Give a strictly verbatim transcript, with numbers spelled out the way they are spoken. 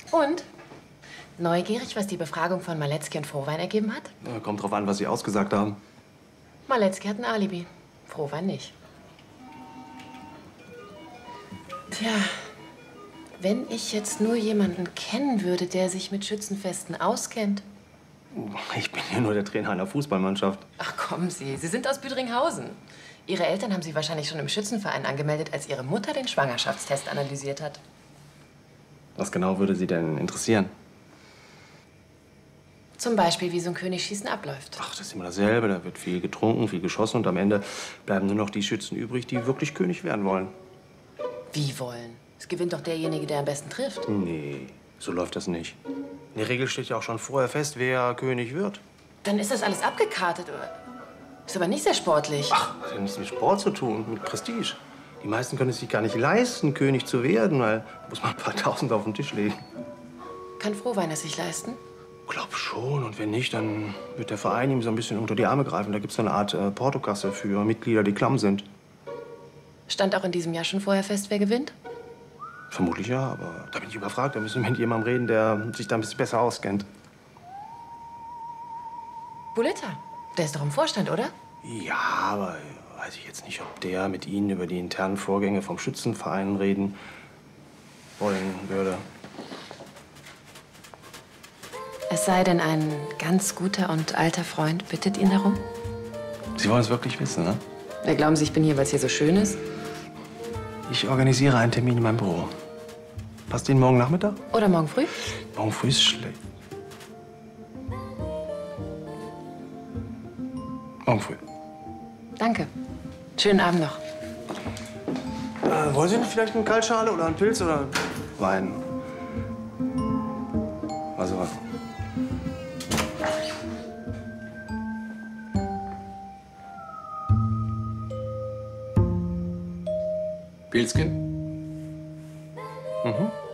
Und? Neugierig, was die Befragung von Maletzki und Frohwein ergeben hat? Ja, kommt drauf an, was Sie ausgesagt haben. Maletzki hat ein Alibi. Frohwein nicht. Tja, wenn ich jetzt nur jemanden kennen würde, der sich mit Schützenfesten auskennt. Ich bin ja nur der Trainer einer Fußballmannschaft. Ach, kommen Sie, Sie sind aus Büdringhausen. Ihre Eltern haben Sie wahrscheinlich schon im Schützenverein angemeldet, als Ihre Mutter den Schwangerschaftstest analysiert hat. Was genau würde Sie denn interessieren? Zum Beispiel, wie so ein Königsschießen abläuft. Ach, das ist immer dasselbe. Da wird viel getrunken, viel geschossen und am Ende bleiben nur noch die Schützen übrig, die wirklich König werden wollen. Wie wollen? Es gewinnt doch derjenige, der am besten trifft. Nee, so läuft das nicht. In der Regel steht ja auch schon vorher fest, wer König wird. Dann ist das alles abgekartet, oder? Ist aber nicht sehr sportlich. Ach, das hat nichts mit Sport zu tun, mit Prestige. Die meisten können es sich gar nicht leisten, König zu werden, weil da muss man ein paar Tausend auf den Tisch legen. Kann Frohwein es sich leisten? Glaub schon. Und wenn nicht, dann wird der Verein ihm so ein bisschen unter die Arme greifen. Da gibt es so eine Art äh, Portokasse für Mitglieder, die klamm sind. Stand auch in diesem Jahr schon vorher fest, wer gewinnt? Vermutlich ja, aber da bin ich überfragt. Da müssen wir mit jemandem reden, der sich da ein bisschen besser auskennt. Buletta, der ist doch im Vorstand, oder? Ja, aber weiß ich jetzt nicht, ob der mit Ihnen über die internen Vorgänge vom Schützenverein reden wollen würde. Es sei denn, ein ganz guter und alter Freund bittet ihn darum? Sie wollen es wirklich wissen, ne? Ja, glauben Sie, ich bin hier, weil es hier so schön ist? Ich organisiere einen Termin in meinem Büro. Passt Ihnen morgen Nachmittag? Oder morgen früh? Morgen früh ist schlecht. Morgen früh. Danke. Schönen Abend noch. Äh, wollen Sie nicht vielleicht eine Kaltschale oder einen Pilz oder Wein? Also was? Pilzchen? Mhm.